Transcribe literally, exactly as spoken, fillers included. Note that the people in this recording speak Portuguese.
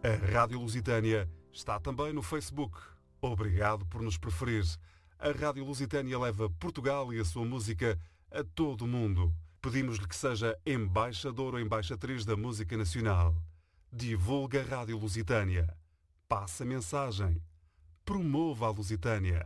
A Rádio Lusitânia está também no Facebook. Obrigado por nos preferir. A Rádio Lusitânia leva Portugal e a sua música a todo o mundo. Pedimos-lhe que seja embaixador ou embaixatriz da música nacional. Divulga a Rádio Lusitânia. Passa a mensagem. Promova a Lusitânia.